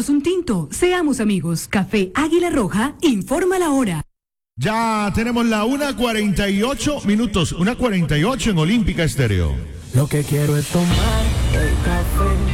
Tomémonos un tinto, seamos amigos. Café Águila Roja, informa la hora. Ya tenemos la 1:48 minutos, 1:48 en Olímpica Estéreo. Lo que quiero es tomar el café